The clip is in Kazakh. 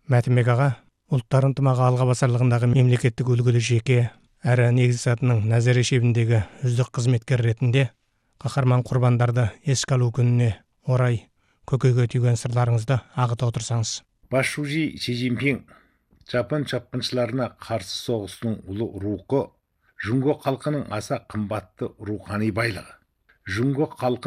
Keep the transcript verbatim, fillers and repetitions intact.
Мәтінбек аға, ұлттар ынтымағы алға басарлығындағы мемлекеттік үлгілі жеке әрі негізгі сатының Назар шебіндегі үздік қызметкер ретінде қаһарман құрбандарды еске алу күніне орай көкейге түйген сырларыңызды ағыта отырсаңыз. Башужи Си Цзиньпин Жапон шапқыншыларына қарсы соғысының ұлы рухы, Жұңго халқының аса қымбатты рухани байлығы. Жұңго халқы